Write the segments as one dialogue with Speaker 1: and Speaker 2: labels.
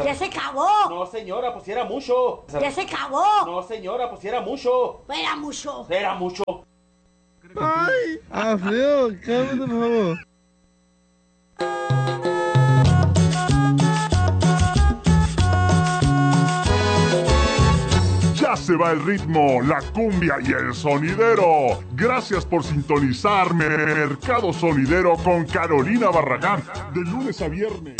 Speaker 1: Ya se acabó.
Speaker 2: No, señora, pues era mucho.
Speaker 1: Ya se acabó.
Speaker 2: No, señora, pues era mucho.
Speaker 1: Era mucho.
Speaker 2: Era mucho.
Speaker 3: ¡Ay! Alfredo, cálmate, por favor.
Speaker 4: Ya se va el ritmo, la cumbia y el sonidero. Gracias por sintonizar Mercado Sonidero con Carolina Barragán, de lunes a viernes.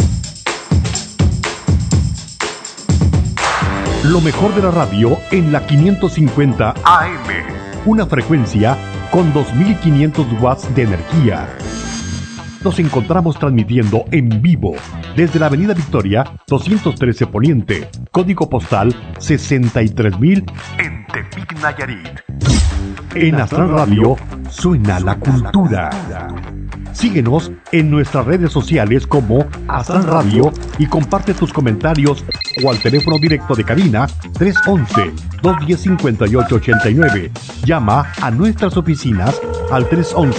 Speaker 5: Lo mejor de la radio en la 550 AM. Una frecuencia con 2500 watts de energía. Nos encontramos transmitiendo en vivo desde la Avenida Victoria 213 Poniente, código postal 63000 en Tepic, Nayarit. En Astral Radio suena la cultura. Síguenos en nuestras redes sociales como Astral Radio y comparte tus comentarios o al teléfono directo de cabina 311-210-5889. Llama a nuestras oficinas al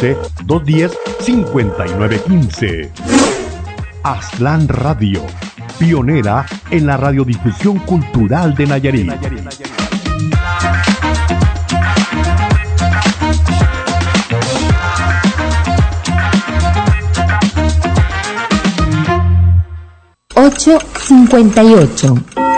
Speaker 5: 311-210-5915. Astral Radio, pionera en la radiodifusión cultural de Nayarit.
Speaker 6: 8:58.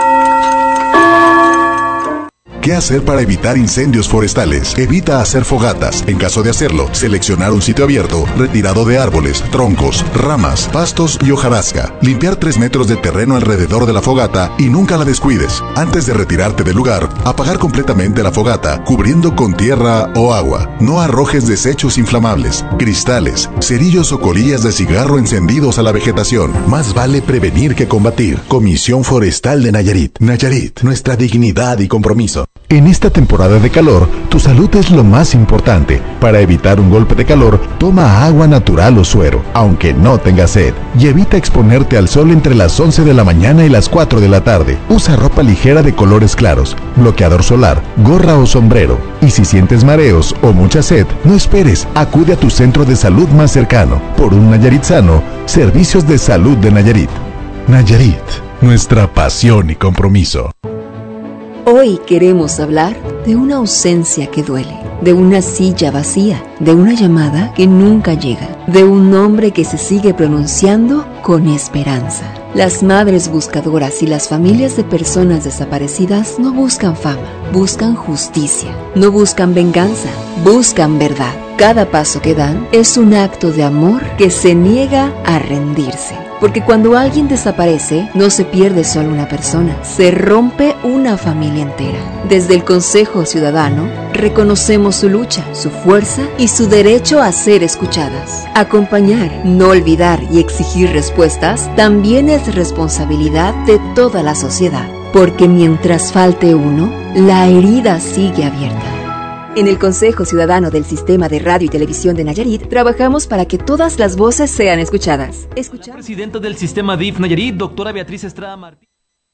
Speaker 7: ¿Qué hacer para evitar incendios forestales? Evita hacer fogatas. En caso de hacerlo, seleccionar un sitio abierto, retirado de árboles, troncos, ramas, pastos y hojarasca. Limpiar 3 metros de terreno alrededor de la fogata y nunca la descuides. Antes de retirarte del lugar, apagar completamente la fogata, cubriendo con tierra o agua. No arrojes desechos inflamables, cristales, cerillos o colillas de cigarro encendidos a la vegetación. Más vale prevenir que combatir. Comisión Forestal de Nayarit. Nayarit, nuestra dignidad y compromiso. En esta temporada de calor, tu salud es lo más importante. Para evitar un golpe de calor, toma agua natural o suero, aunque no tengas sed. Y evita exponerte al sol entre las 11 de la mañana y las 4 de la tarde. Usa ropa ligera de colores claros, bloqueador solar, gorra o sombrero. Y si sientes mareos o mucha sed, no esperes, acude a tu centro de salud más cercano. Por un Nayarit sano, Servicios de Salud de Nayarit. Nayarit, nuestra pasión y compromiso.
Speaker 6: Hoy queremos hablar de una ausencia que duele, de una silla vacía, de una llamada que nunca llega, de un nombre que se sigue pronunciando con esperanza. Las madres buscadoras y las familias de personas desaparecidas no buscan fama, buscan justicia, no buscan venganza, buscan verdad. Cada paso que dan es un acto de amor que se niega a rendirse. Porque cuando alguien desaparece, no se pierde solo una persona, se rompe una familia entera. Desde el Consejo Ciudadano, reconocemos su lucha, su fuerza y su derecho a ser escuchadas. Acompañar, no olvidar y exigir respuestas también es responsabilidad de toda la sociedad. Porque mientras falte uno, la herida sigue abierta. En el Consejo Ciudadano del Sistema de Radio y Televisión de Nayarit, trabajamos para que todas las voces sean escuchadas.
Speaker 8: La presidenta del Sistema DIF Nayarit, doctora Beatriz Estrada Martínez.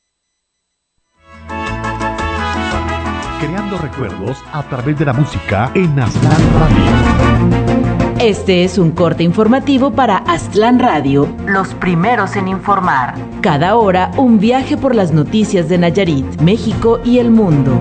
Speaker 5: Creando recuerdos a través de la música en Aztlán Radio.
Speaker 9: Este es un corte informativo para Aztlán Radio, los primeros en informar. Cada hora, un viaje por las noticias de Nayarit, México y el mundo.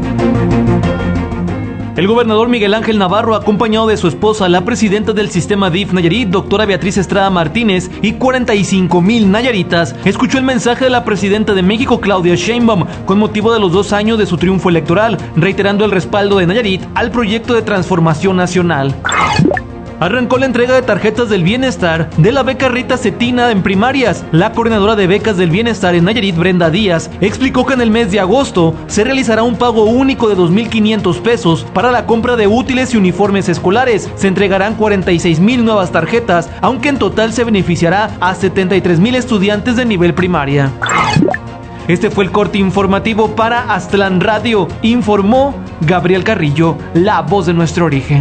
Speaker 8: El gobernador Miguel Ángel Navarro, acompañado de su esposa, la presidenta del Sistema DIF Nayarit, doctora Beatriz Estrada Martínez, y 45,000 nayaritas, escuchó el mensaje de la presidenta de México, Claudia Sheinbaum, con motivo de los 2 años de su triunfo electoral, reiterando el respaldo de Nayarit al proyecto de transformación nacional. Arrancó la entrega de tarjetas del bienestar de la beca Rita Cetina en primarias. La coordinadora de becas del bienestar en Nayarit, Brenda Díaz, explicó que en el mes de agosto se realizará un pago único de 2,500 pesos para la compra de útiles y uniformes escolares. Se entregarán 46,000 nuevas tarjetas, aunque en total se beneficiará a 73,000 estudiantes de nivel primaria. Este fue el corte informativo para Aztlán Radio. Informó Gabriel Carrillo, la voz de nuestro origen.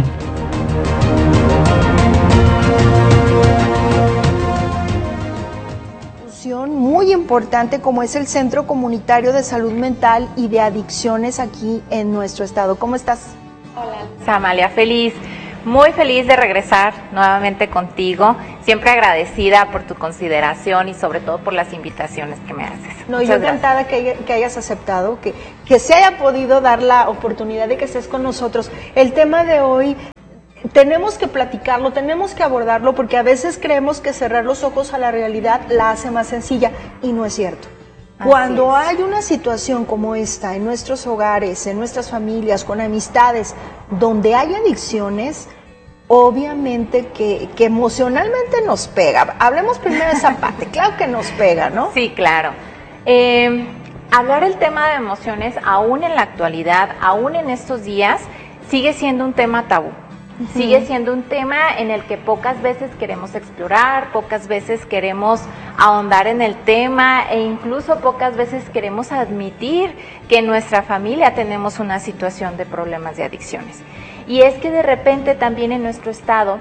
Speaker 10: Muy importante como es el Centro Comunitario de Salud Mental y de Adicciones aquí en nuestro estado. ¿Cómo estás?
Speaker 11: Hola, Amalia, muy feliz de regresar nuevamente contigo.
Speaker 1: siempre agradecida por tu consideración y sobre todo por las invitaciones que me haces.
Speaker 10: No, yo encantada que hayas aceptado, que se haya podido dar la oportunidad de que estés con nosotros. El tema de hoy tenemos que platicarlo, tenemos que abordarlo, porque a veces creemos que cerrar los ojos a la realidad la hace más sencilla, y no es cierto. Cuando hay una situación como esta en nuestros hogares, en nuestras familias, con amistades, donde hay adicciones, obviamente que emocionalmente nos pega. Hablemos primero de esa parte, claro que nos pega, ¿no?
Speaker 1: Sí, claro. Hablar el tema de emociones, aún en la actualidad, aún en estos días, sigue siendo un tema tabú. Sigue siendo un tema en el que pocas veces queremos explorar, pocas veces queremos ahondar en el tema e incluso pocas veces queremos admitir que en nuestra familia tenemos una situación de problemas de adicciones. Y es que de repente también en nuestro estado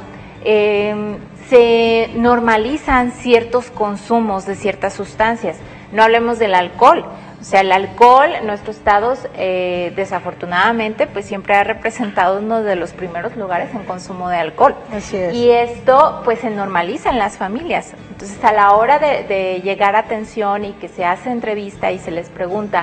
Speaker 1: se normalizan ciertos consumos de ciertas sustancias. No hablemos del alcohol. O sea, el alcohol en nuestros estados, desafortunadamente, pues siempre ha representado uno de los primeros lugares en consumo de alcohol.
Speaker 10: Así es.
Speaker 1: Y esto, pues, se normaliza en las familias. Entonces, a la hora de llegar a atención y que se hace entrevista y se les pregunta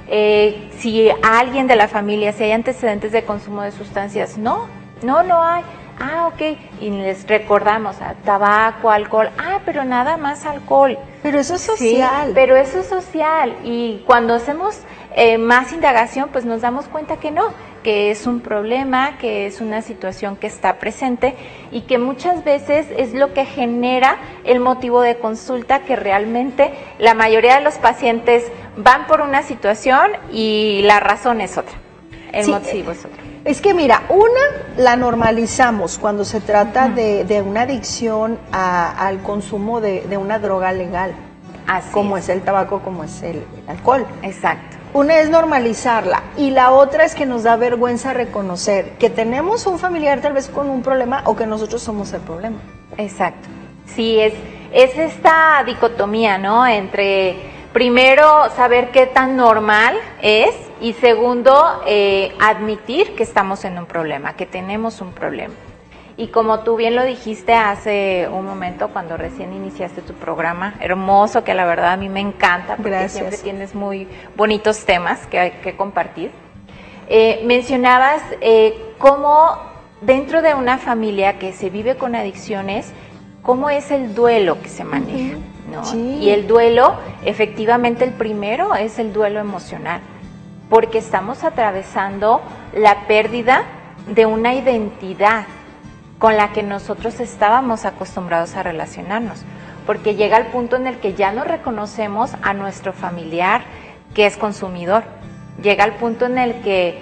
Speaker 1: si a alguien de la familia, si hay antecedentes de consumo de sustancias, no hay. Ah, ok, y les recordamos, tabaco, alcohol, pero nada más alcohol.
Speaker 10: Pero eso es social.
Speaker 1: Sí, pero eso es social, y cuando hacemos más indagación, pues nos damos cuenta que no, que es un problema, que es una situación que está presente y que muchas veces es lo que genera el motivo de consulta, que realmente la mayoría de los pacientes van por una situación y la razón es otra, el motivo es otro.
Speaker 10: Es que mira, la normalizamos cuando se trata de una adicción al consumo de una droga legal, como es el tabaco, como es el alcohol.
Speaker 1: Exacto.
Speaker 10: Una es normalizarla y la otra es que nos da vergüenza reconocer que tenemos un familiar tal vez con un problema o que nosotros somos el problema.
Speaker 1: Exacto. Sí, es esta dicotomía, ¿no? Entre primero saber qué tan normal es y segundo admitir que estamos en un problema, que tenemos un problema. Y como tú bien lo dijiste hace un momento cuando recién iniciaste tu programa, hermoso, que la verdad a mí me encanta porque
Speaker 10: Gracias.
Speaker 1: Siempre tienes muy bonitos temas que hay que compartir. Mencionabas cómo dentro de una familia que se vive con adicciones, cómo es el duelo que se maneja, ¿no?
Speaker 10: Sí.
Speaker 1: Y el duelo, efectivamente el primero es el duelo emocional, porque estamos atravesando la pérdida de una identidad con la que nosotros estábamos acostumbrados a relacionarnos, porque llega el punto en el que ya no reconocemos a nuestro familiar que es consumidor, llega el punto en el que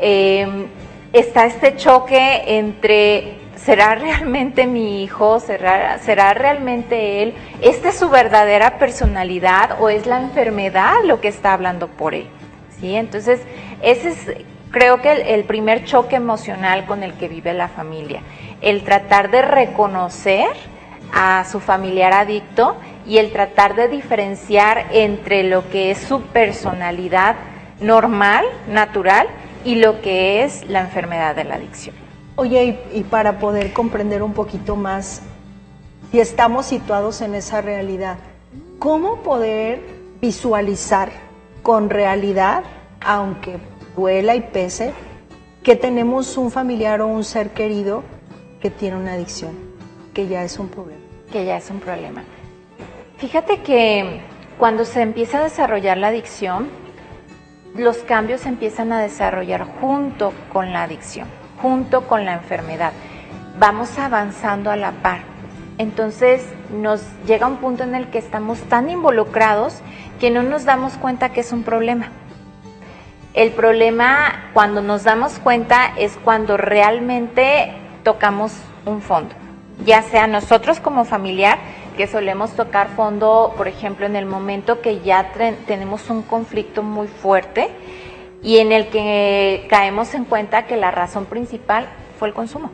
Speaker 1: está este choque entre ¿será realmente mi hijo? ¿Será realmente él? ¿Esta es su verdadera personalidad o es la enfermedad lo que está hablando por él? ¿Sí? Entonces, ese es, creo que el primer choque emocional con el que vive la familia, el tratar de reconocer a su familiar adicto y el tratar de diferenciar entre lo que es su personalidad normal, natural, y lo que es la enfermedad de la adicción.
Speaker 10: Oye, y para poder comprender un poquito más, si estamos situados en esa realidad, ¿cómo poder visualizar con realidad, aunque duela y pese, que tenemos un familiar o un ser querido que tiene una adicción, que ya es un problema?
Speaker 1: Que ya es un problema. Fíjate que cuando se empieza a desarrollar la adicción, los cambios se empiezan a desarrollar junto con la adicción, junto con la enfermedad. Vamos avanzando a la par. Entonces nos llega un punto en el que estamos tan involucrados que no nos damos cuenta que es un problema. El problema, cuando nos damos cuenta, es cuando realmente tocamos un fondo. Ya sea nosotros como familiar, que solemos tocar fondo, por ejemplo, en el momento que ya tenemos un conflicto muy fuerte y en el que caemos en cuenta que la razón principal fue el consumo,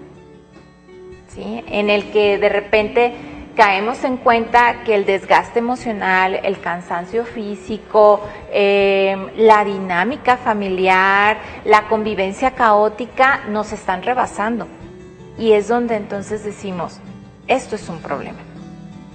Speaker 1: ¿sí? En el que de repente caemos en cuenta que el desgaste emocional, el cansancio físico, la dinámica familiar, la convivencia caótica nos están rebasando. Y es donde entonces decimos, esto es un problema.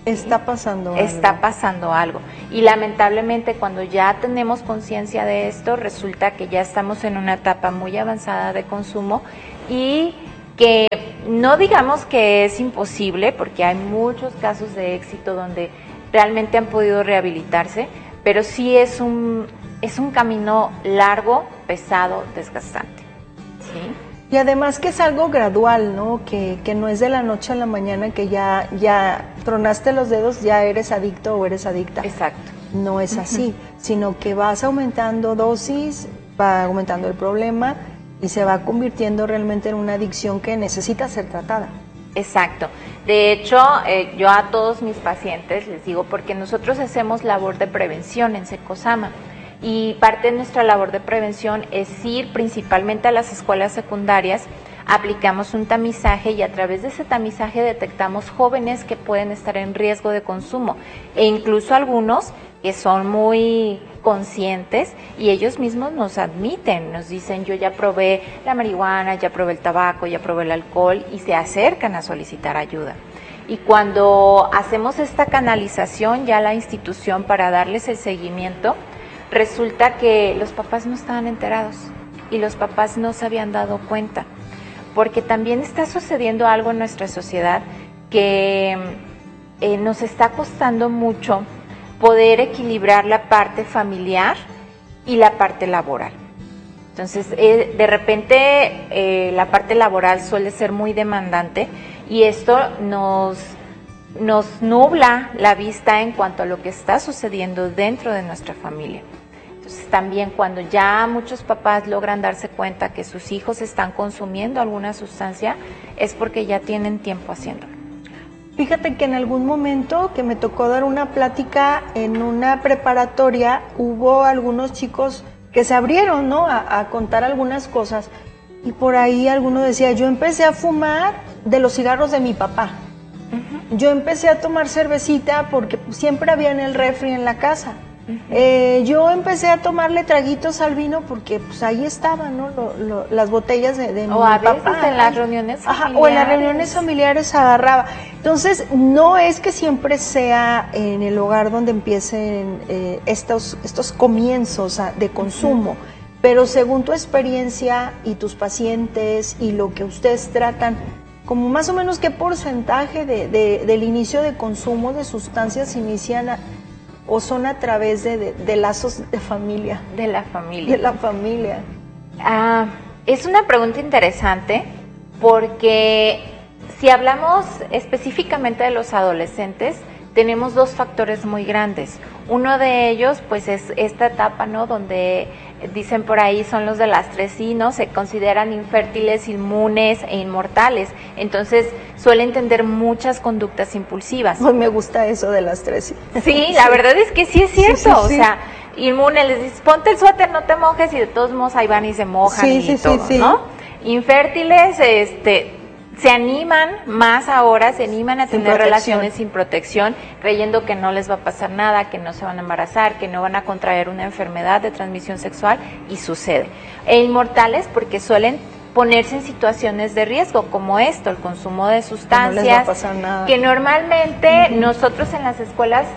Speaker 10: Está pasando algo.
Speaker 1: Está pasando algo. Y lamentablemente cuando ya tenemos conciencia de esto, resulta que ya estamos en una etapa muy avanzada de consumo y que no digamos que es imposible, porque hay muchos casos de éxito donde realmente han podido rehabilitarse, pero sí es un camino largo, pesado, desgastante. ¿Sí?
Speaker 10: Y además que es algo gradual, ¿no? Que no es de la noche a la mañana que ya tronaste los dedos, ya eres adicto o eres adicta.
Speaker 1: Exacto.
Speaker 10: No es así, sino que vas aumentando dosis, va aumentando el problema y se va convirtiendo realmente en una adicción que necesita ser tratada.
Speaker 1: Exacto. De hecho, yo a todos mis pacientes les digo, porque nosotros hacemos labor de prevención en Secosama. Y parte de nuestra labor de prevención es ir principalmente a las escuelas secundarias, aplicamos un tamizaje y a través de ese tamizaje detectamos jóvenes que pueden estar en riesgo de consumo e incluso algunos que son muy conscientes y ellos mismos nos admiten, nos dicen yo ya probé la marihuana, ya probé el tabaco, ya probé el alcohol y se acercan a solicitar ayuda. Y cuando hacemos esta canalización ya a la institución para darles el seguimiento, resulta que los papás no estaban enterados y los papás no se habían dado cuenta, porque también está sucediendo algo en nuestra sociedad que nos está costando mucho poder equilibrar la parte familiar y la parte laboral. Entonces, de repente la parte laboral suele ser muy demandante y esto nos nubla la vista en cuanto a lo que está sucediendo dentro de nuestra familia. Entonces también cuando ya muchos papás logran darse cuenta que sus hijos están consumiendo alguna sustancia, es porque ya tienen tiempo haciéndolo.
Speaker 10: Fíjate que en algún momento que me tocó dar una plática en una preparatoria, hubo algunos chicos que se abrieron, ¿no? a contar algunas cosas y por ahí alguno decía, yo empecé a fumar de los cigarros de mi papá. Yo empecé a tomar cervecita porque siempre había en el refri en la casa. Yo empecé a tomarle traguitos al vino porque pues ahí estaban, ¿no? Las botellas de mi papá.
Speaker 1: O a veces en las reuniones familiares.
Speaker 10: O en las reuniones familiares agarraba. Entonces, no es que siempre sea en el hogar donde empiecen estos comienzos de consumo, pero según tu experiencia y tus pacientes y lo que ustedes tratan, como más o menos qué porcentaje del inicio de consumo de sustancias inician o son a través de lazos de familia.
Speaker 1: De la familia.
Speaker 10: De la familia.
Speaker 1: Es una pregunta interesante porque si hablamos específicamente de los adolescentes, tenemos dos factores muy grandes. Uno de ellos, pues, es esta etapa, ¿no? Donde dicen por ahí son los de las 3 I, ¿no? Se consideran infértiles, inmunes e inmortales. Entonces, suelen tener muchas conductas impulsivas.
Speaker 10: Pues me gusta eso de las 3 I.
Speaker 1: Sí, la verdad es que sí es cierto. O sea, inmunes, les dices, ponte el suéter, no te mojes, y de todos modos ahí van y se mojan ¿no? Infértiles, se animan más ahora, se animan a tener relaciones sin protección, creyendo que no les va a pasar nada, que no se van a embarazar, que no van a contraer una enfermedad de transmisión sexual, y sucede. E inmortales porque suelen ponerse en situaciones de riesgo, como esto, el consumo de sustancias,
Speaker 10: no les va a pasar nada.
Speaker 1: Que normalmente nosotros en las escuelas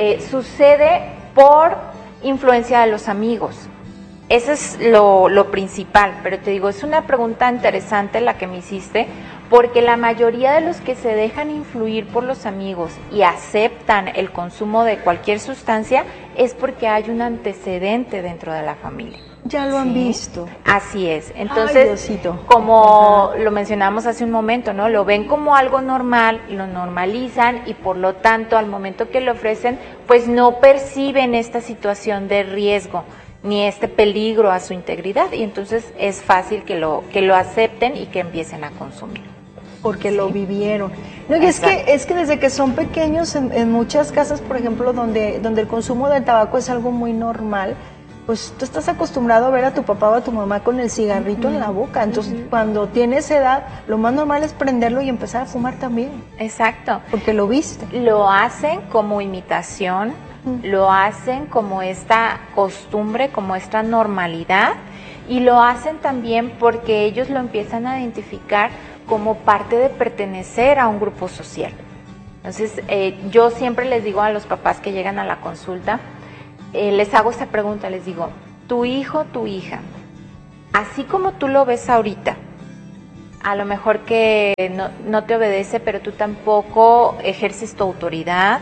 Speaker 1: sucede por influencia de los amigos. Eso es lo principal, pero te digo, es una pregunta interesante la que me hiciste, porque la mayoría de los que se dejan influir por los amigos y aceptan el consumo de cualquier sustancia es porque hay un antecedente dentro de la familia.
Speaker 10: Ya lo han visto.
Speaker 1: Así es. Entonces, como lo mencionamos hace un momento, ¿no? Lo ven como algo normal, lo normalizan y por lo tanto al momento que lo ofrecen, pues no perciben esta situación de riesgo ni este peligro a su integridad, y entonces es fácil que lo acepten y que empiecen a consumir.
Speaker 10: Porque lo vivieron. No, y es que desde que son pequeños, en muchas casas, por ejemplo, donde el consumo del tabaco es algo muy normal, pues tú estás acostumbrado a ver a tu papá o a tu mamá con el cigarrito en la boca. Entonces, cuando tienes edad, lo más normal es prenderlo y empezar a fumar también.
Speaker 1: Exacto.
Speaker 10: Porque lo viste.
Speaker 1: Lo hacen como imitación, lo hacen como esta costumbre, como esta normalidad, y lo hacen también porque ellos lo empiezan a identificar como parte de pertenecer a un grupo social. Entonces, yo siempre les digo a los papás que llegan a la consulta, les hago esta pregunta, les digo, tu hijo, tu hija, así como tú lo ves ahorita, a lo mejor que no te obedece, pero tú tampoco ejerces tu autoridad,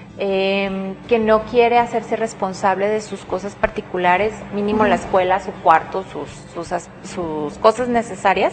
Speaker 1: que no quiere hacerse responsable de sus cosas particulares, mínimo la escuela, su cuarto, sus cosas necesarias.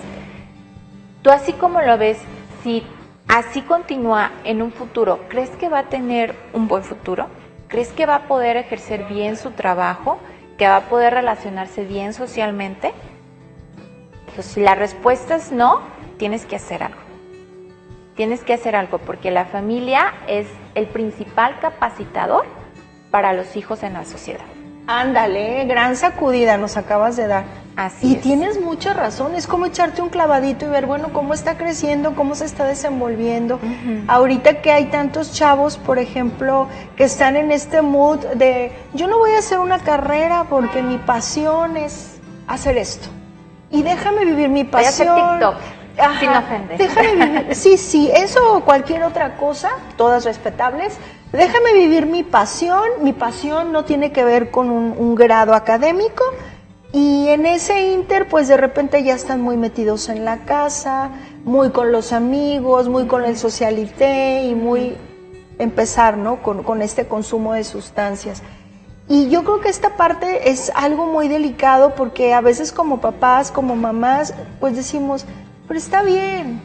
Speaker 1: Tú así como lo ves, si así continúa en un futuro, ¿crees que va a tener un buen futuro? ¿Crees que va a poder ejercer bien su trabajo? ¿Que va a poder relacionarse bien socialmente? Entonces, si la respuesta es no, tienes que hacer algo. Tienes que hacer algo porque la familia es el principal capacitador para los hijos en la sociedad.
Speaker 10: Ándale, gran sacudida nos acabas de dar.
Speaker 1: Así es.
Speaker 10: Tienes mucha razón, es como echarte un clavadito y ver, bueno, cómo está creciendo, cómo se está desenvolviendo. Ahorita que hay tantos chavos, por ejemplo, que están en este mood de, yo no voy a hacer una carrera porque mi pasión es hacer esto. Y déjame vivir mi pasión.
Speaker 1: Voy a hacer TikTok. Ajá, sin ofender.
Speaker 10: Déjame vivir, sí, eso o cualquier otra cosa, todas respetables. Déjame vivir mi pasión no tiene que ver con un grado académico, y en ese inter, pues de repente ya están muy metidos en la casa, muy con los amigos, muy con el socialité y muy empezar, ¿no? Con este consumo de sustancias. Y yo creo que esta parte es algo muy delicado porque a veces como papás, como mamás, pues decimos, pero está bien,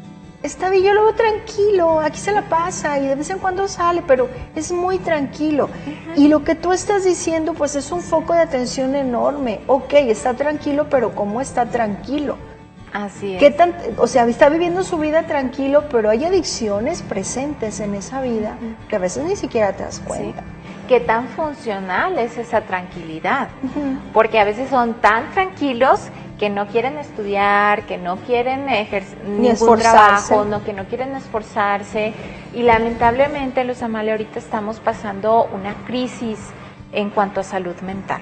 Speaker 10: yo lo veo tranquilo, aquí se la pasa y de vez en cuando sale, pero es muy tranquilo. Y lo que tú estás diciendo, pues es un foco de atención enorme. Ok, está tranquilo, pero ¿cómo está tranquilo?
Speaker 1: Así es.
Speaker 10: Está viviendo su vida tranquilo, pero hay adicciones presentes en esa vida que a veces ni siquiera te das cuenta.
Speaker 1: Sí. ¿Qué tan funcional es esa tranquilidad? Porque a veces son tan tranquilos que no quieren estudiar, que no quieren ejercer ningún trabajo, que no quieren esforzarse. Y lamentablemente, Luz Amalia, ahorita estamos pasando una crisis en cuanto a salud mental.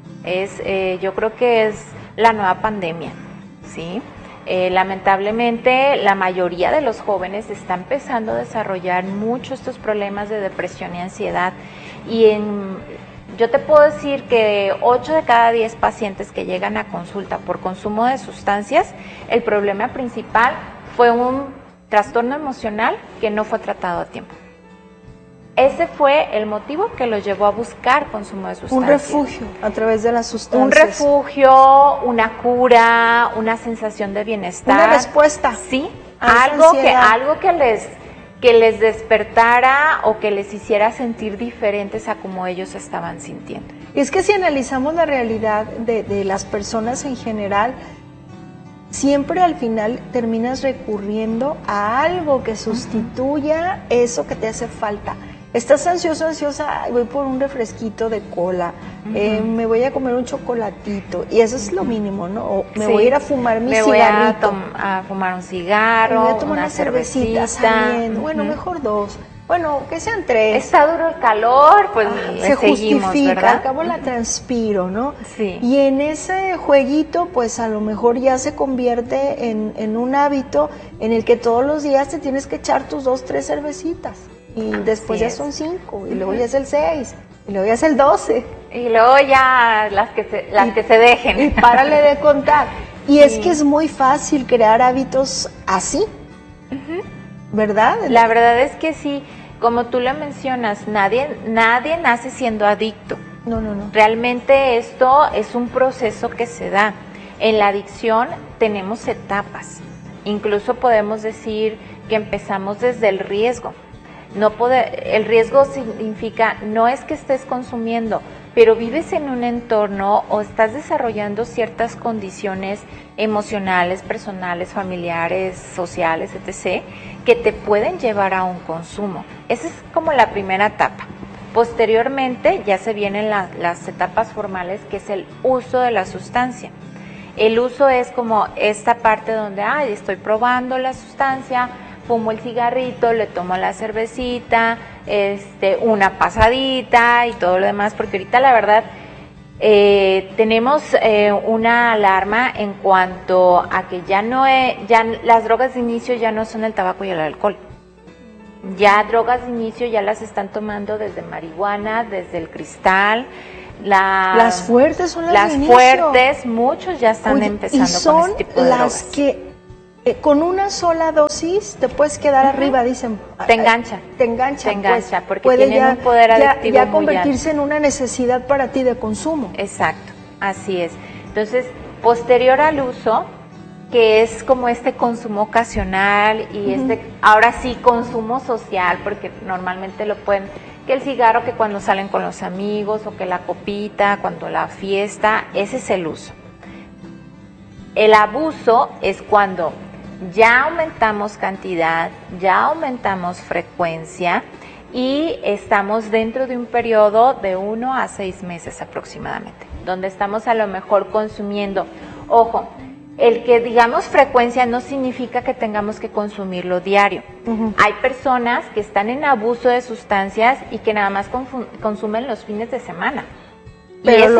Speaker 1: Yo creo que es la nueva pandemia, ¿sí? Lamentablemente, la mayoría de los jóvenes está empezando a desarrollar mucho estos problemas de depresión y ansiedad. Y yo te puedo decir que 8 de cada 10 pacientes que llegan a consulta por consumo de sustancias, el problema principal fue un trastorno emocional que no fue tratado a tiempo. Ese fue el motivo que los llevó a buscar consumo de sustancias.
Speaker 10: Un refugio a través de las sustancias.
Speaker 1: Un refugio, una cura, una sensación de bienestar.
Speaker 10: Una respuesta.
Speaker 1: Sí, algo que les despertara o que les hiciera sentir diferentes a como ellos estaban sintiendo.
Speaker 10: Y es que si analizamos la realidad de las personas en general, siempre al final terminas recurriendo a algo que sustituya eso que te hace falta. Estás ansiosa, voy por un refresquito de cola, me voy a comer un chocolatito, y eso es lo mínimo, ¿no? O me voy a ir a fumar mi cigarrito.
Speaker 1: Me voy a fumar un cigarro,
Speaker 10: me voy a tomar una cervecita saliendo, bueno, mejor 2, bueno, que sean 3.
Speaker 1: Está duro el calor, pues
Speaker 10: se
Speaker 1: seguimos,
Speaker 10: justifica,
Speaker 1: ¿verdad?
Speaker 10: al cabo la transpiro, ¿no?
Speaker 1: Sí.
Speaker 10: Y en ese jueguito, pues a lo mejor ya se convierte en un hábito en el que todos los días te tienes que echar tus 2, 3 cervecitas. Y después ya son 5, y luego ya es el 6, y luego ya es el 12.
Speaker 1: Y luego ya las que se dejen.
Speaker 10: Y párale de contar. Y es que es muy fácil crear hábitos así, ¿verdad?
Speaker 1: La verdad es que sí, como tú lo mencionas, nadie nace siendo adicto.
Speaker 10: No.
Speaker 1: Realmente esto es un proceso que se da. En la adicción tenemos etapas. Incluso podemos decir que empezamos desde el riesgo. El riesgo significa, no es que estés consumiendo, pero vives en un entorno o estás desarrollando ciertas condiciones emocionales, personales, familiares, sociales, etc., que te pueden llevar a un consumo. Esa es como la primera etapa. Posteriormente ya se vienen las etapas formales, que es el uso de la sustancia. El uso es como esta parte donde, estoy probando la sustancia, fumo el cigarrito, le tomo la cervecita, una pasadita y todo lo demás, porque ahorita la verdad tenemos una alarma en cuanto a que ya las drogas de inicio ya no son el tabaco y el alcohol. Ya drogas de inicio ya las están tomando desde marihuana, desde el cristal.
Speaker 10: Las fuertes son las de inicio.
Speaker 1: Fuertes, muchos ya están empezando con este tipo de drogas.
Speaker 10: Son las que con una sola dosis te puedes quedar arriba, dicen.
Speaker 1: Te engancha.
Speaker 10: Te engancha, pues,
Speaker 1: porque tienen un poder adictivo
Speaker 10: ya
Speaker 1: muy
Speaker 10: convertirse
Speaker 1: alto.
Speaker 10: en una necesidad para ti de consumo.
Speaker 1: Exacto, así es. Entonces, posterior al uso, que es como este consumo ocasional y ahora sí, consumo social, porque normalmente lo pueden, que el cigarro, que cuando salen con los amigos, o que la copita, cuando la fiesta, ese es el uso. El abuso es cuando ya aumentamos cantidad, ya aumentamos frecuencia y estamos dentro de un periodo de 1 a 6 meses aproximadamente, donde estamos a lo mejor consumiendo. Ojo, el que digamos frecuencia no significa que tengamos que consumirlo diario. Hay personas que están en abuso de sustancias y que nada más consumen los fines de semana. Pero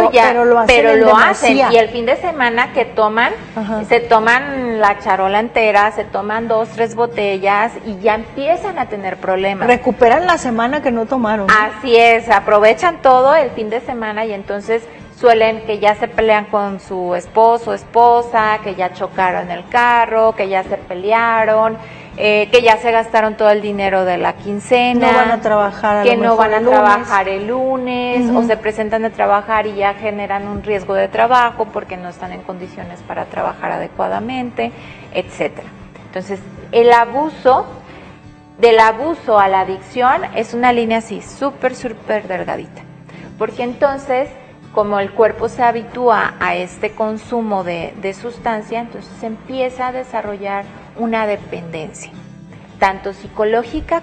Speaker 1: lo hacen y el fin de semana que toman, se toman la charola entera, se toman 2, 3 botellas y ya empiezan a tener problemas.
Speaker 10: Recuperan la semana que no tomaron, ¿no?
Speaker 1: Así es, aprovechan todo el fin de semana y entonces suelen que ya se pelean con su esposo o esposa, que ya chocaron el carro, que ya se pelearon, que ya se gastaron todo el dinero de la quincena,
Speaker 10: no van a trabajar
Speaker 1: que no van a trabajar el lunes, o se presentan a trabajar y ya generan un riesgo de trabajo porque no están en condiciones para trabajar adecuadamente, etcétera. Entonces, el abuso, del abuso a la adicción es una línea así, súper delgadita, porque entonces, como el cuerpo se habitúa a este consumo de sustancia, entonces se empieza a desarrollar una dependencia, tanto psicológica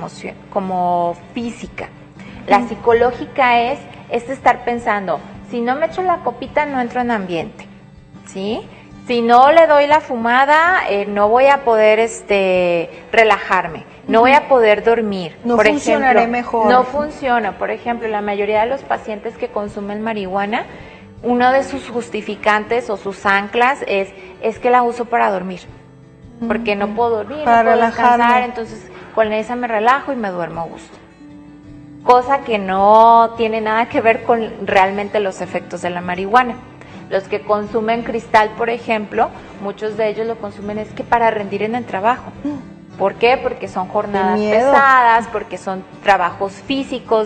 Speaker 1: como física. La psicológica es estar pensando, si no me echo la copita no entro en ambiente, ¿sí? Si no le doy la fumada, no voy a poder relajarme, no voy a poder dormir.
Speaker 10: No funcionaré mejor.
Speaker 1: No funciona. Por ejemplo, la mayoría de los pacientes que consumen marihuana, uno de sus justificantes o sus anclas es que la uso para dormir. Porque no puedo dormir,
Speaker 10: para
Speaker 1: no puedo
Speaker 10: relajarme.
Speaker 1: descansar, entonces con esa me relajo y me duermo a gusto. Cosa que no tiene nada que ver con realmente los efectos de la marihuana. Los que consumen cristal, por ejemplo, muchos de ellos lo consumen es que para rendir en el trabajo. ¿Por qué? Porque son jornadas pesadas, porque son trabajos físicos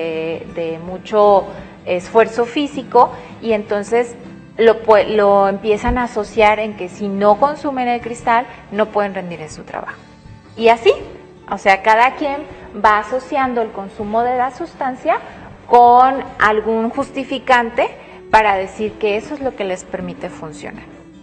Speaker 1: de mucho esfuerzo físico y entonces lo empiezan a asociar en que si no consumen el cristal no pueden rendir en su trabajo. Y así, o sea, cada quien va asociando el consumo de la sustancia con algún justificante para decir que eso es lo que les permite funcionar.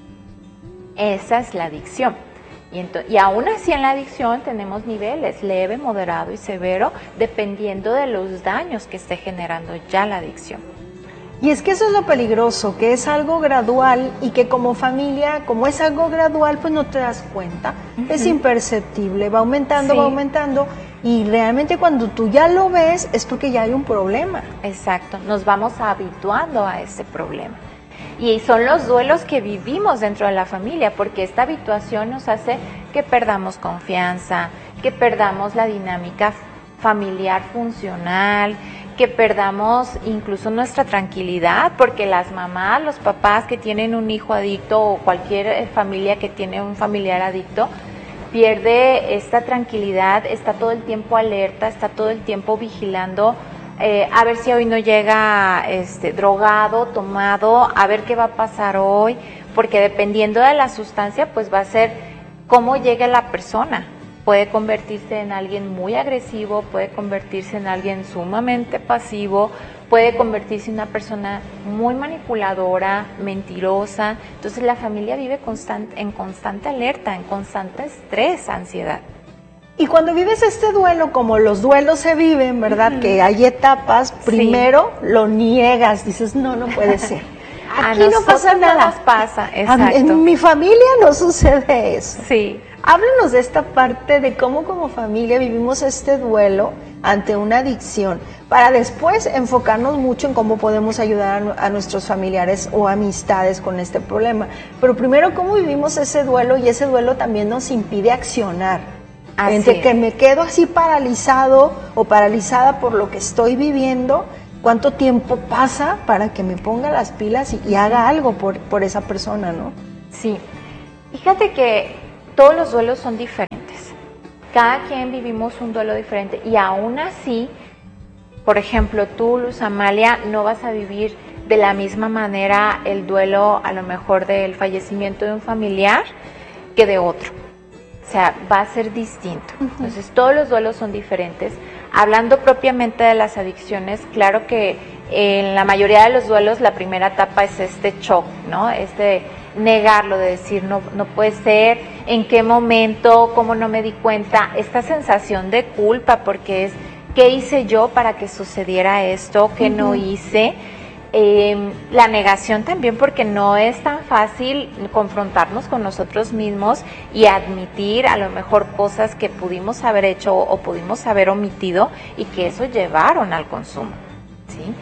Speaker 1: Esa es la adicción. Y aún así en la adicción tenemos niveles leve, moderado y severo, dependiendo de los daños que esté generando ya la adicción.
Speaker 10: Y es que eso es lo peligroso, que es algo gradual y que como familia, como es algo gradual, pues no te das cuenta. Es imperceptible, va aumentando y realmente cuando tú ya lo ves es porque ya hay un problema.
Speaker 1: Exacto, nos vamos habituando a ese problema. Y son los duelos que vivimos dentro de la familia, porque esta habituación nos hace que perdamos confianza, que perdamos la dinámica familiar funcional, que perdamos incluso nuestra tranquilidad, porque las mamás, los papás que tienen un hijo adicto o cualquier familia que tiene un familiar adicto, pierde esta tranquilidad, está todo el tiempo alerta, está todo el tiempo vigilando a ver si hoy no llega drogado, tomado, a ver qué va a pasar hoy, porque dependiendo de la sustancia, pues va a ser cómo llegue la persona. Puede convertirse en alguien muy agresivo, puede convertirse en alguien sumamente pasivo, puede convertirse en una persona muy manipuladora, mentirosa. Entonces la familia vive en constante alerta, en constante estrés, ansiedad.
Speaker 10: Y cuando vives este duelo, como los duelos se viven, ¿verdad? Que hay etapas, primero lo niegas, dices, no puede ser. Aquí no pasa nada.
Speaker 1: Nos pasa, exacto.
Speaker 10: En mi familia no sucede eso.
Speaker 1: Sí.
Speaker 10: Háblanos de esta parte de cómo como familia vivimos este duelo ante una adicción, para después enfocarnos mucho en cómo podemos ayudar a nuestros familiares o amistades con este problema. Pero primero, ¿cómo vivimos ese duelo? Y ese duelo también nos impide accionar. Entre que me quedo así paralizado o paralizada por lo que estoy viviendo, ¿cuánto tiempo pasa para que me ponga las pilas y haga algo por esa persona, no?
Speaker 1: Sí. Fíjate que todos los duelos son diferentes. Cada quien vivimos un duelo diferente y aún así, por ejemplo, tú, Luz Amalia, no vas a vivir de la misma manera el duelo a lo mejor del fallecimiento de un familiar que de otro. O sea, va a ser distinto. Entonces, todos los duelos son diferentes. Hablando propiamente de las adicciones, claro que en la mayoría de los duelos la primera etapa es este shock, ¿no? Negarlo, de decir, no puede ser, en qué momento, cómo no me di cuenta, esta sensación de culpa, porque es, ¿qué hice yo para que sucediera esto? ¿Qué no hice? La negación también, porque no es tan fácil confrontarnos con nosotros mismos y admitir a lo mejor cosas que pudimos haber hecho o pudimos haber omitido y que eso llevaron al consumo, ¿sí?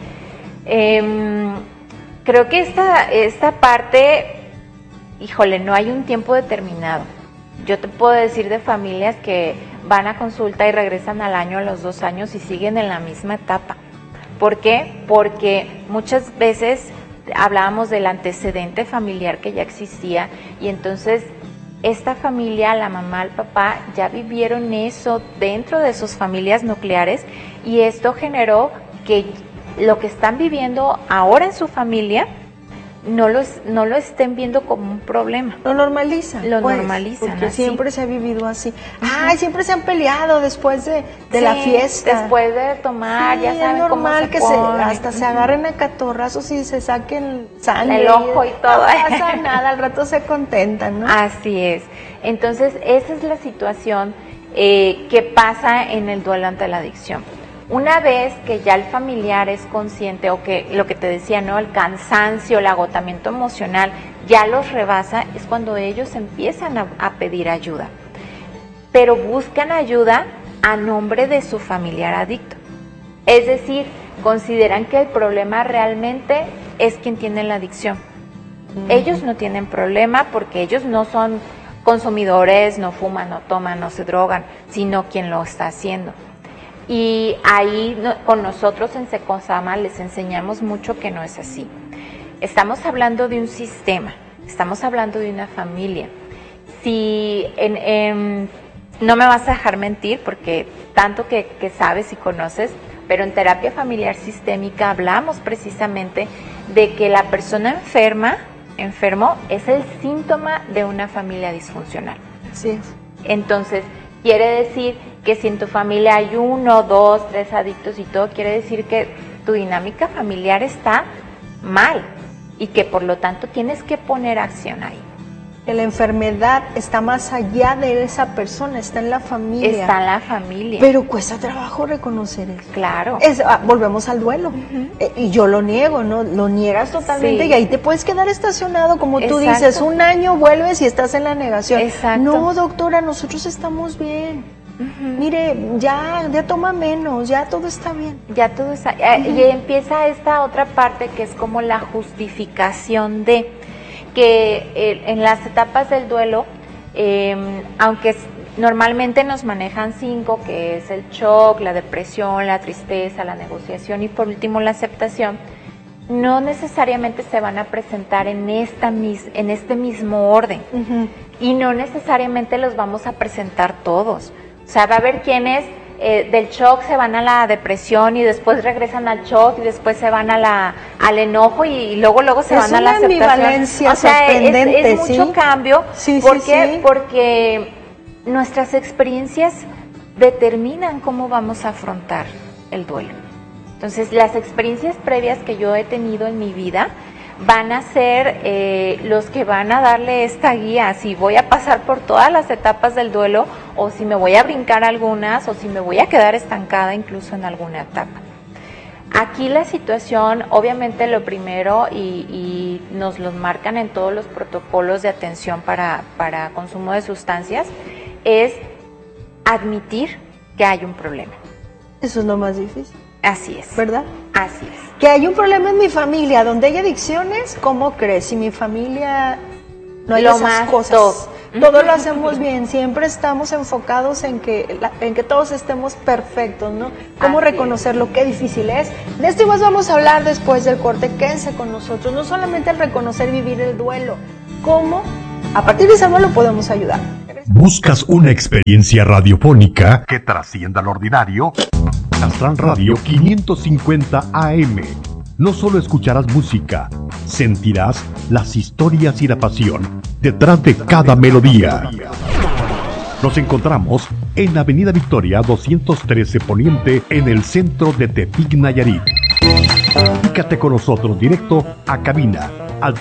Speaker 1: Creo que esta parte, híjole, no hay un tiempo determinado. Yo te puedo decir de familias que van a consulta y regresan al año, a los 2 años y siguen en la misma etapa. ¿Por qué? Porque muchas veces hablábamos del antecedente familiar que ya existía y entonces esta familia, la mamá, el papá, ya vivieron eso dentro de sus familias nucleares y esto generó que lo que están viviendo ahora en su familia no lo estén viendo como un problema.
Speaker 10: Lo normalizan. Porque
Speaker 1: así.
Speaker 10: Siempre se ha vivido así. Ay, siempre se han peleado después de la fiesta.
Speaker 1: Después de tomar, ya saben
Speaker 10: es normal
Speaker 1: cómo se
Speaker 10: que hasta se agarren a catorrazos y se saquen sangre.
Speaker 1: El ojo y todo.
Speaker 10: No pasa nada, al rato se contentan, ¿no?
Speaker 1: Así es. Entonces, esa es la situación que pasa en el duelo ante la adicción. Una vez que ya el familiar es consciente o que lo que te decía, ¿no? El cansancio, el agotamiento emocional ya los rebasa, es cuando ellos empiezan a pedir ayuda. Pero buscan ayuda a nombre de su familiar adicto. Es decir, consideran que el problema realmente es quien tiene la adicción. Ellos no tienen problema porque ellos no son consumidores, no fuman, no toman, no se drogan, sino quien lo está haciendo. Y ahí con nosotros en Secosama les enseñamos mucho que no es así. Estamos hablando de un sistema, estamos hablando de una familia. Si no me vas a dejar mentir porque tanto que sabes y conoces, pero en terapia familiar sistémica hablamos precisamente de que la persona enfermo es el síntoma de una familia disfuncional.
Speaker 10: Así es.
Speaker 1: Entonces, quiere decir que si en tu familia hay 1, 2, 3 adictos y todo, quiere decir que tu dinámica familiar está mal y que por lo tanto tienes que poner acción ahí.
Speaker 10: Que la enfermedad está más allá de esa persona, está en la familia.
Speaker 1: Está en la familia.
Speaker 10: Pero cuesta trabajo reconocer eso.
Speaker 1: Claro.
Speaker 10: Volvemos al duelo. Y yo lo niego, ¿no? Lo niegas totalmente, sí. Y ahí te puedes quedar estacionado, como tú dices, 1 año vuelves y estás en la negación.
Speaker 1: Exacto.
Speaker 10: No, doctora, nosotros estamos bien. Mire, ya toma menos, ya todo está bien.
Speaker 1: Ya todo está. Y empieza esta otra parte que es como la justificación de que en las etapas del duelo, aunque normalmente nos manejan 5, que es el shock, la depresión, la tristeza, la negociación y por último la aceptación, no necesariamente se van a presentar en este mismo orden y no necesariamente los vamos a presentar todos. O sea, va a haber quienes del shock se van a la depresión y después regresan al shock y después se van al enojo y luego se van a la aceptación.
Speaker 10: Es una ambivalencia sorprendente,
Speaker 1: es mucho cambio.
Speaker 10: Sí,
Speaker 1: ¿Por qué? Porque nuestras experiencias determinan cómo vamos a afrontar el duelo. Entonces, las experiencias previas que yo he tenido en mi vida van a ser los que van a darle esta guía, si voy a pasar por todas las etapas del duelo o si me voy a brincar algunas o si me voy a quedar estancada incluso en alguna etapa. Aquí la situación, obviamente lo primero, y nos lo marcan en todos los protocolos de atención para consumo de sustancias, es admitir que hay un problema.
Speaker 10: Eso es lo más difícil.
Speaker 1: Así es.
Speaker 10: ¿Verdad?
Speaker 1: Así es.
Speaker 10: Que hay un problema en mi familia, donde hay adicciones, ¿cómo crees? Si mi familia no hay esas cosas. todo lo hacemos bien, siempre estamos enfocados en que todos estemos perfectos, ¿no? ¿Cómo reconocerlo? Qué difícil es. De esto y más vamos a hablar después del corte. Quédense con nosotros, no solamente el reconocer, vivir el duelo, cómo a partir de ese duelo podemos ayudar.
Speaker 5: ¿Buscas una experiencia radiofónica que trascienda lo ordinario? Astran Radio 550 AM. No solo escucharás música, sentirás las historias y la pasión detrás de cada melodía. Nos encontramos en Avenida Victoria 213 Poniente, en el centro de Tepic, Nayarit. Comunícate con nosotros directo a cabina al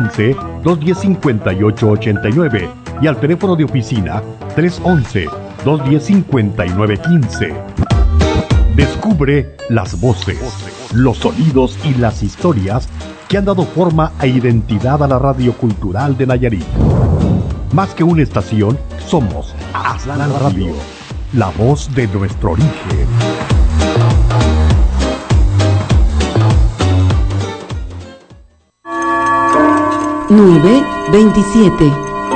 Speaker 5: 311-210-5889 y al teléfono de oficina 311-210-5915. Descubre las voces, los sonidos y las historias que han dado forma e identidad a la radio cultural de Nayarit. Más que una estación, somos Astlan Radio, la voz de nuestro origen.
Speaker 6: 9:27.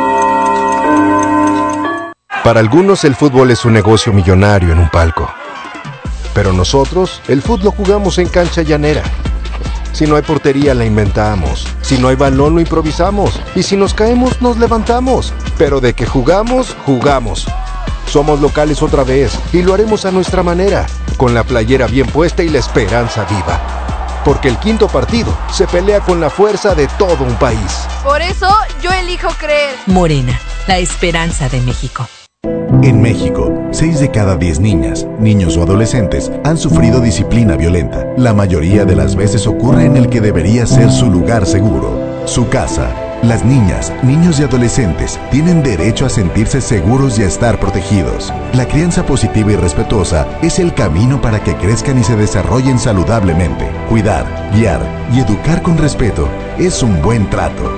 Speaker 11: Para algunos el fútbol es un negocio millonario en un palco. Pero nosotros, el fútbol lo jugamos en cancha llanera. Si no hay portería, la inventamos. Si no hay balón, lo improvisamos. Y si nos caemos, nos levantamos. Pero de que jugamos, jugamos. Somos locales otra vez y lo haremos a nuestra manera, con la playera bien puesta y la esperanza viva. Porque el quinto partido se pelea con la fuerza de todo un país.
Speaker 12: Por eso yo elijo creer.
Speaker 13: Morena, la esperanza de México.
Speaker 7: En México, 6 de cada 10 niñas, niños o adolescentes han sufrido disciplina violenta. La mayoría de las veces ocurre en el que debería ser su lugar seguro, su casa. Las niñas, niños y adolescentes tienen derecho a sentirse seguros y a estar protegidos. La crianza positiva y respetuosa es el camino para que crezcan y se desarrollen saludablemente. Cuidar, guiar y educar con respeto es un buen trato.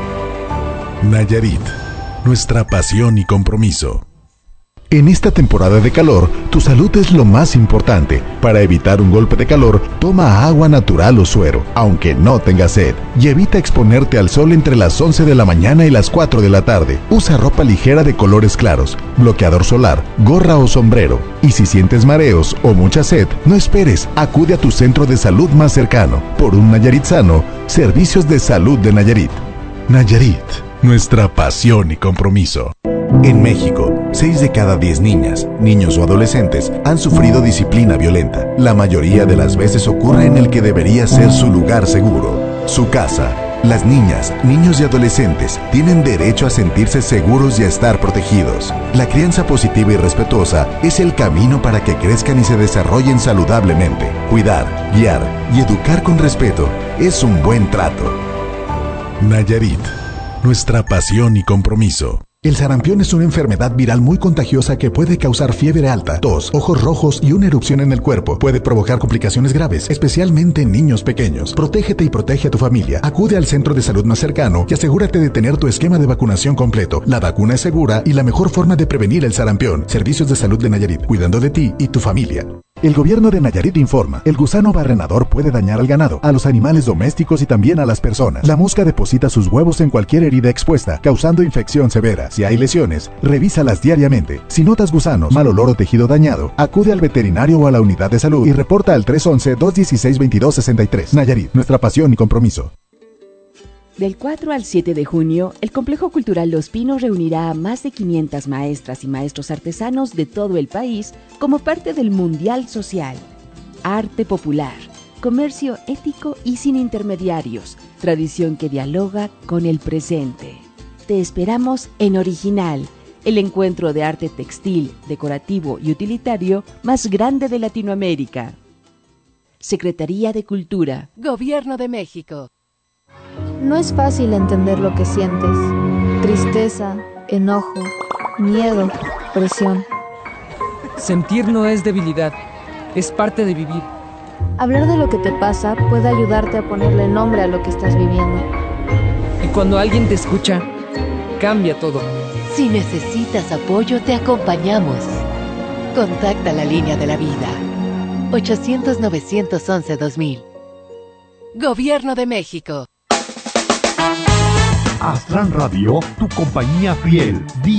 Speaker 7: Nayarit, nuestra pasión y compromiso. En esta temporada de calor, tu salud es lo más importante. Para evitar un golpe de calor, toma agua natural o suero, aunque no tengas sed. Y evita exponerte al sol entre las 11 de la mañana y las 4 de la tarde. Usa ropa ligera de colores claros, bloqueador solar, gorra o sombrero. Y si sientes mareos o mucha sed, no esperes, acude a tu centro de salud más cercano. Por un Nayarit sano, Servicios de Salud de Nayarit. Nayarit, nuestra pasión y compromiso. En México, 6 de cada 10 niñas, niños o adolescentes han sufrido disciplina violenta. La mayoría de las veces ocurre en el que debería ser su lugar seguro, su casa. Las niñas, niños y adolescentes tienen derecho a sentirse seguros y a estar protegidos. La crianza positiva y respetuosa es el camino para que crezcan y se desarrollen saludablemente. Cuidar, guiar y educar con respeto es un buen trato. Nayarit, nuestra pasión y compromiso. El sarampión es una enfermedad viral muy contagiosa que puede causar fiebre alta, tos, ojos rojos y una erupción en el cuerpo. Puede provocar complicaciones graves, especialmente en niños pequeños. Protégete y protege a tu familia. Acude al centro de salud más cercano y asegúrate de tener tu esquema de vacunación completo. La vacuna es segura y la mejor forma de prevenir el sarampión. Servicios de Salud de Nayarit, cuidando de ti y tu familia. El gobierno de Nayarit informa, el gusano barrenador puede dañar al ganado, a los animales domésticos y también a las personas. La mosca deposita sus huevos en cualquier herida expuesta, causando infección severa. Si hay lesiones, revísalas diariamente. Si notas gusanos, mal olor o tejido dañado, acude al veterinario o a la unidad de salud y reporta al 311-216-2263. Nayarit, nuestra pasión y compromiso.
Speaker 9: Del 4 al 7 de junio, el Complejo Cultural Los Pinos reunirá a más de 500 maestras y maestros artesanos de todo el país como parte del Mundial Social. Arte popular, comercio ético y sin intermediarios, tradición que dialoga con el presente. Te esperamos en Original, el encuentro de arte textil, decorativo y utilitario más grande de Latinoamérica. Secretaría de Cultura.
Speaker 13: Gobierno de México.
Speaker 14: No es fácil entender lo que sientes. Tristeza, enojo, miedo, presión.
Speaker 15: Sentir no es debilidad, es parte de vivir.
Speaker 14: Hablar de lo que te pasa puede ayudarte a ponerle nombre a lo que estás viviendo.
Speaker 15: Y cuando alguien te escucha, cambia todo.
Speaker 13: Si necesitas apoyo, te acompañamos. Contacta la línea de la vida. 800-911-2000. Gobierno de México.
Speaker 5: Astran Radio, tu compañía fiel, día